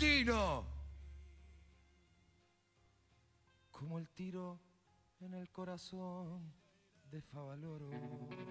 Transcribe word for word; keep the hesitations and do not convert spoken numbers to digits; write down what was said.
argentino. Como el tiro en el corazón de Favaloro.